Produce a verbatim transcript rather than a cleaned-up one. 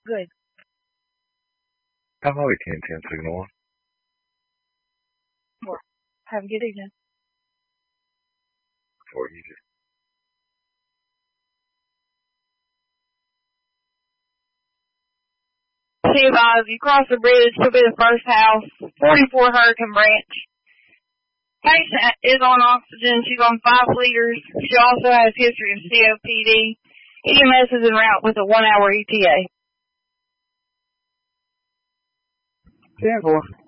Good. I've always ten ten signal on. Well, have a good evening. For you. She advised you cross the bridge, she'll be the first house, forty-four Hurricane Branch. Patient is on oxygen. She's on five liters. She also has history of C O P D. E M S is en route with a one-hour E T A. ten four.